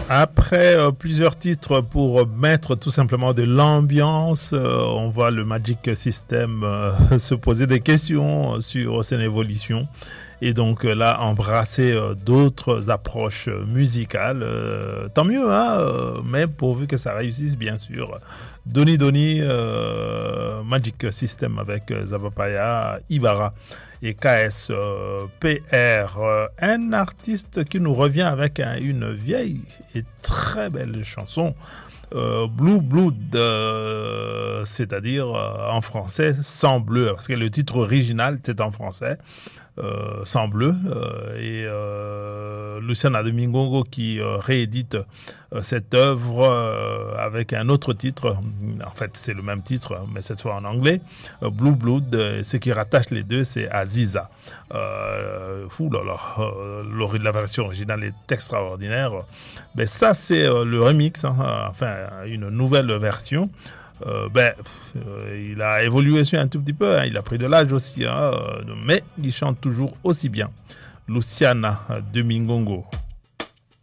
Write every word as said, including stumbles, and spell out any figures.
Après euh, plusieurs titres pour mettre tout simplement de l'ambiance, euh, on voit le Magic System euh, se poser des questions sur son évolution et donc euh, là embrasser euh, d'autres approches musicales. Euh, tant mieux, hein, euh, mais pourvu que ça réussisse, bien sûr. Doni Doni, euh, Magic System avec euh, Zavapaya, Ibarra et K S euh, P R, euh, un artiste qui nous revient avec hein, une vieille et très belle chanson, euh, Blue Blood, euh, c'est-à-dire euh, en français sans bleu, parce que le titre original c'est en français. Euh, sans bleu euh, et euh, Luciana de Mingongo qui euh, réédite euh, cette œuvre euh, avec un autre titre, en fait c'est le même titre mais cette fois en anglais, euh, Blue Blood. Euh, ce qui rattache les deux c'est Aziza. euh, fou là là euh, la version originale est extraordinaire, mais ça c'est euh, le remix, hein, enfin une nouvelle version. Euh, ben, euh, il a évolué aussi un tout petit peu, hein, il a pris de l'âge aussi, hein, euh, mais il chante toujours aussi bien. Luciana de Mingongo.